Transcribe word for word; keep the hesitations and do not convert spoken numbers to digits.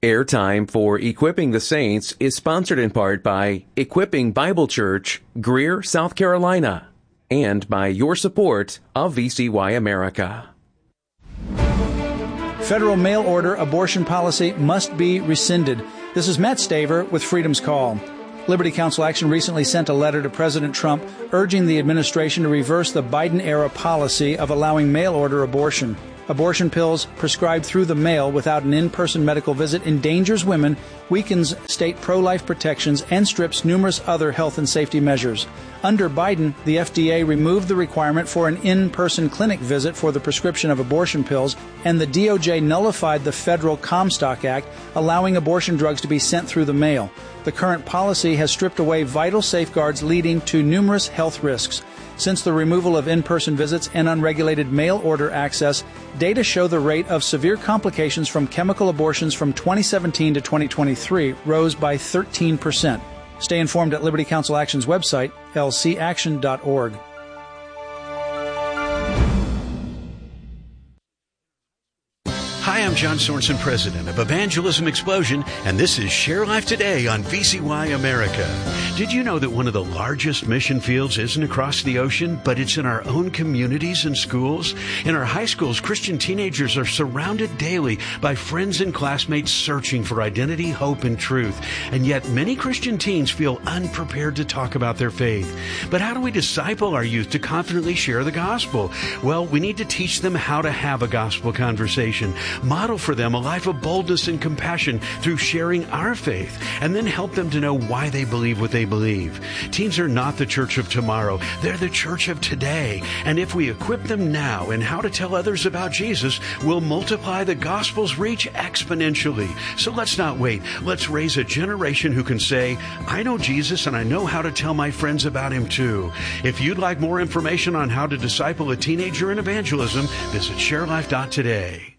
Airtime for Equipping the Saints is sponsored in part by Equipping Bible Church, Greer, South Carolina, and by your support of V C Y America. Federal mail-order abortion policy must be rescinded. This is Matt Staver with Freedom's Call. Liberty Counsel Action recently sent a letter to President Trump urging the administration to reverse the Biden-era policy of allowing mail-order abortion. Abortion pills prescribed through the mail without an in-person medical visit endangers women, weakens state pro-life protections, and strips numerous other health and safety measures. Under Biden, the F D A removed the requirement for an in-person clinic visit for the prescription of abortion pills, and the D O J nullified the federal Comstock Act, allowing abortion drugs to be sent through the mail. The current policy has stripped away vital safeguards leading to numerous health risks. Since the removal of in-person visits and unregulated mail-order access, data show the rate of severe complications from chemical abortions from twenty seventeen to twenty twenty-three rose by thirteen percent. Stay informed at Liberty Counsel Action's website, L C action dot org. Hi, I'm John Sorensen, president of Evangelism Explosion, and this is Share Life Today on V C Y America. Did you know that one of the largest mission fields isn't across the ocean, but it's in our own communities and schools? In our high schools, Christian teenagers are surrounded daily by friends and classmates searching for identity, hope, and truth. And yet many Christian teens feel unprepared to talk about their faith. But how do we disciple our youth to confidently share the gospel? Well, we need to teach them how to have a gospel conversation. Model for them a life of boldness and compassion through sharing our faith, and then help them to know why they believe what they believe. Teens are not the church of tomorrow. They're the church of today. And if we equip them now in how to tell others about Jesus, we'll multiply the gospel's reach exponentially. So let's not wait. Let's raise a generation who can say, I know Jesus and I know how to tell my friends about him too. If you'd like more information on how to disciple a teenager in evangelism, visit share life dot today.